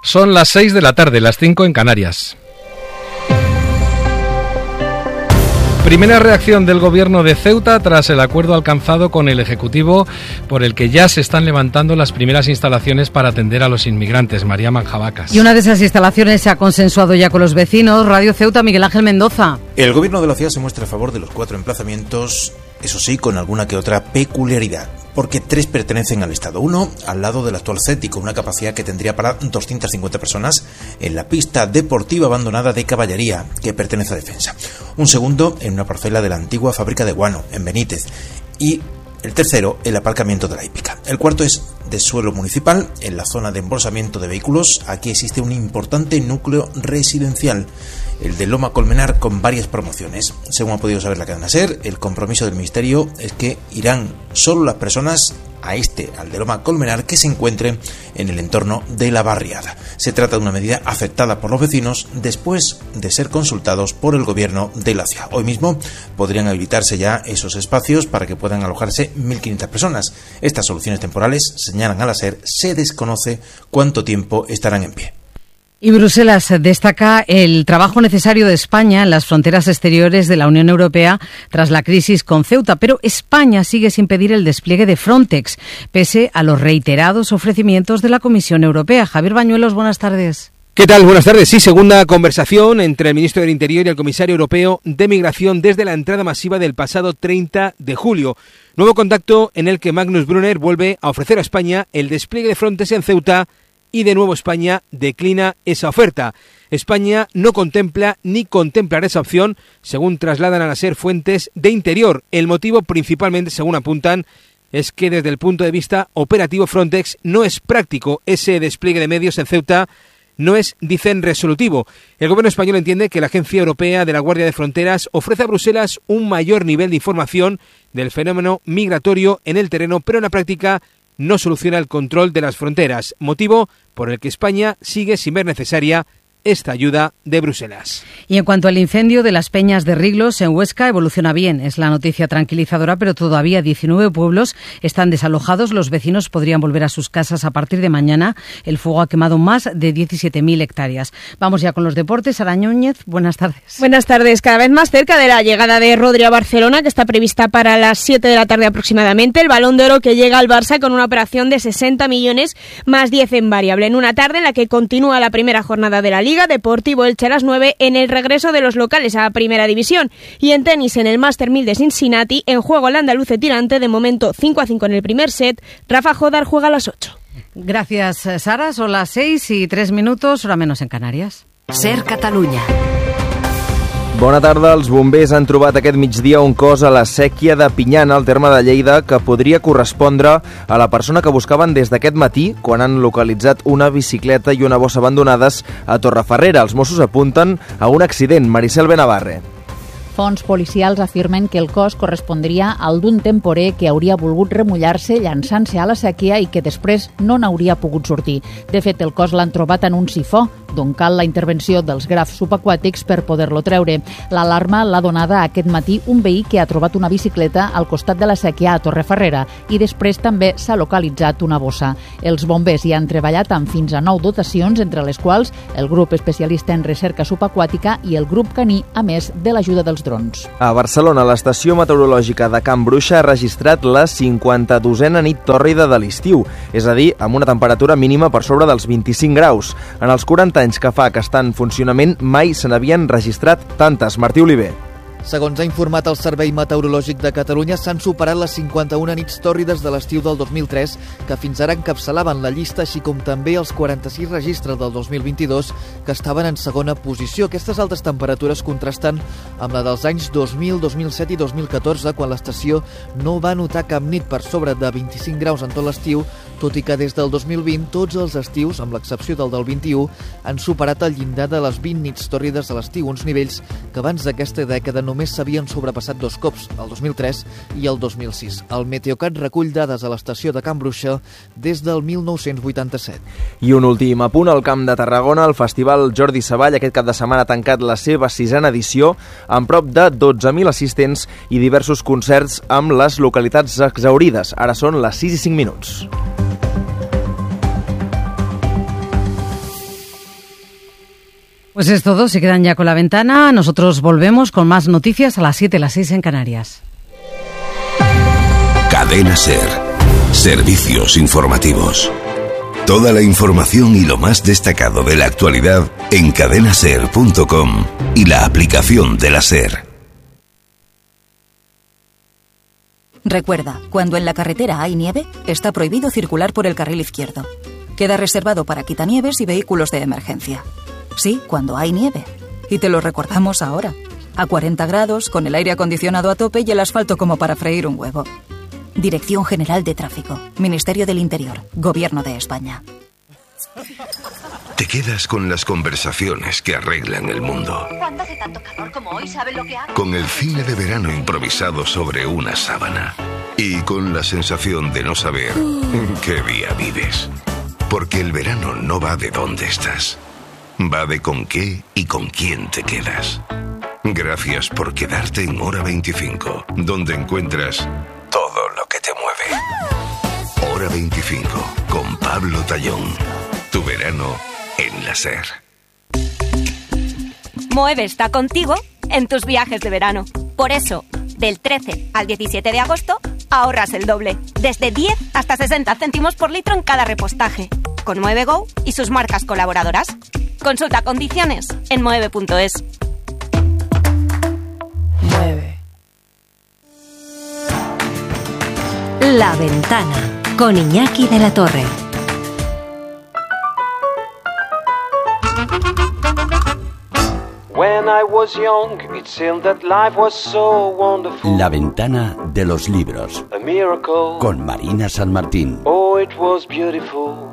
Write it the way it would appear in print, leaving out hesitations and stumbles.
Son las 6 de la tarde, las 5 en Canarias. Primera reacción del Gobierno de Ceuta tras el acuerdo alcanzado con el Ejecutivo por el que ya se están levantando las primeras instalaciones para atender a los inmigrantes. María Manjabacas. Y una de esas instalaciones se ha consensuado ya con los vecinos. Radio Ceuta, Miguel Ángel Mendoza. El Gobierno de la ciudad se muestra a favor de los 4 emplazamientos, eso sí, con alguna que otra peculiaridad, porque 3 pertenecen al Estado. Uno al lado del actual CETI, con una capacidad que tendría para 250 personas en la pista deportiva abandonada de Caballería, que pertenece a Defensa. Un segundo en una parcela de la antigua fábrica de guano, en Benítez. Y el tercero, el aparcamiento de la hípica. El cuarto es de suelo municipal, en la zona de embolsamiento de vehículos. Aquí existe un importante núcleo residencial, el de Loma Colmenar, con varias promociones. Según ha podido saber la cadena SER, el compromiso del Ministerio es que irán solo las personas al de Loma Colmenar, que se encuentren en el entorno de la barriada. Se trata de una medida aceptada por los vecinos después de ser consultados por el Gobierno de la ciudad. Hoy mismo podrían habilitarse ya esos espacios para que puedan alojarse 1.500 personas. Estas soluciones temporales, señalan a la SER, se desconoce cuánto tiempo estarán en pie. Y Bruselas destaca el trabajo necesario de España en las fronteras exteriores de la Unión Europea tras la crisis con Ceuta, pero España sigue sin pedir el despliegue de Frontex, pese a los reiterados ofrecimientos de la Comisión Europea. Javier Bañuelos, buenas tardes. ¿Qué tal? Buenas tardes. Sí, segunda conversación entre el ministro del Interior y el comisario europeo de Migración desde la entrada masiva del pasado 30 de julio. Nuevo contacto en el que Magnus Brunner vuelve a ofrecer a España el despliegue de Frontex en Ceuta, y de nuevo España declina esa oferta. España no contempla ni contemplará esa opción, según trasladan a la SER fuentes de Interior. El motivo, principalmente, según apuntan, es que desde el punto de vista operativo Frontex no es práctico. Ese despliegue de medios en Ceuta no es, dicen, resolutivo. El gobierno español entiende que la Agencia Europea de la Guardia de Fronteras ofrece a Bruselas un mayor nivel de información del fenómeno migratorio en el terreno, pero en la práctica no soluciona el control de las fronteras, motivo por el que España sigue sin ver necesaria esta ayuda de Bruselas. Y en cuanto al incendio de las Peñas de Riglos en Huesca, evoluciona bien. Es la noticia tranquilizadora, pero todavía 19 pueblos están desalojados. Los vecinos podrían volver a sus casas a partir de mañana. El fuego ha quemado más de 17.000 hectáreas. Vamos ya con los deportes. Sara Núñez, buenas tardes. Buenas tardes. Cada vez más cerca de la llegada de Rodri a Barcelona, que está prevista para las 7 de la tarde aproximadamente. El Balón de Oro que llega al Barça con una operación de 60 millones más 10 en variable. En una tarde en la que continúa la primera jornada de la Liga. Deportivo Elche a las 9 en el regreso de los locales a Primera División. Y en tenis, en el Master 1000 de Cincinnati, en juego el andaluce tirante, de momento 5-5 en el primer set. Rafa Jodar juega a las 8. Gracias, Sara. Son las 6:03, hora menos en Canarias. SER Catalunya. Bona tarda. Els bombers han trobat aquest migdia un cos a la séquia de Pinyana, al terme de Lleida, que podria correspondre a la persona que buscaven des d'aquest matí, quan han localitzat una bicicleta i una bossa abandonades a Torrefarrera. Els Mossos apunten a un accident. Maricel Benavarre. Fonts policials afirmen que el cos correspondria al d'un temporer que hauria volgut remullar-se llançant-se a la sèquia i que després no n'hauria pogut sortir. De fet, el cos l'han trobat en un sifó, d'on cal la intervenció dels grafs subaquàtics per poder-lo treure. L'alarma l'ha donada aquest matí un veí que ha trobat una bicicleta al costat de la sèquia a Torrefarrera i després també s'ha localitzat una bossa. Els bombers hi han treballat amb fins a 9 dotacions, entre les quals el grup especialista en recerca subaquàtica i el grup caní, a més de l'ajuda dels drons. A Barcelona, l'estació meteorològica de Can Bruixa ha registrat la 52a nit tòrrida de l'estiu, és a dir, amb una temperatura mínima per sobre dels 25 graus. En els 40 anys que fa que està en funcionament, mai se n'havien registrat tantes. Martí Oliver. Segons ha informat el Servei Meteorològic de Catalunya, s'han superat les 51 nits tòrrides de l'estiu del 2003, que fins ara encapçalaven la llista, així com també els 46 registres del 2022, que estaven en segona posició. Aquestes altes temperatures contrasten amb la dels anys 2000, 2007 i 2014, quan l'estació no va notar cap nit per sobre de 25 graus en tot l'estiu, tot i que des del 2020 tots els estius, amb l'excepció del 21, han superat el llindar de les 20 nits tòrrides a l'estiu, uns nivells que abans d'aquesta dècada només s'havien sobrepassat 2 cops, el 2003 i el 2006. El Meteocat recull dades a l'estació de Can Bruixa des del 1987. I un últim apunt, al Camp de Tarragona, el Festival Jordi Savall aquest cap de setmana ha tancat la seva 6a edició amb prop de 12.000 assistents i diversos concerts amb les localitats exhaurides. Ara són les 6:05. Pues es todo, se quedan ya con La Ventana. Nosotros volvemos con más noticias a las 7, las 6 en Canarias. Cadena SER. Servicios informativos. Toda la información y lo más destacado de la actualidad en cadenaser.com y la aplicación de la SER. Recuerda, cuando en la carretera hay nieve, está prohibido circular por el carril izquierdo. Queda reservado para quitanieves y vehículos de emergencia. Sí, cuando hay nieve. Y te lo recordamos ahora. A 40 grados, con el aire acondicionado a tope y el asfalto como para freír un huevo. Dirección General de Tráfico. Ministerio del Interior. Gobierno de España. Te quedas con las conversaciones que arreglan el mundo. Cuando hace tanto calor como hoy, ¿saben lo que hago? Con el cine de verano improvisado sobre una sábana. Y con la sensación de no saber en qué día vives. Porque el verano no va de dónde estás. Va de con qué y con quién te quedas. Gracias por quedarte en Hora 25, donde encuentras todo lo que te mueve. Hora 25, con Pablo Tallón. Tu verano en la SER. Moeve está contigo en tus viajes de verano. Por eso, del 13 al 17 de agosto, ahorras el doble. Desde 10 hasta 60 céntimos por litro en cada repostaje. Con Moeve Go y sus marcas colaboradoras. Consulta condiciones en moeve.es. Mueve. La Ventana, con Iñaki de la Torre. La Ventana de los libros, con Marina San Martín. Oh, it was beautiful.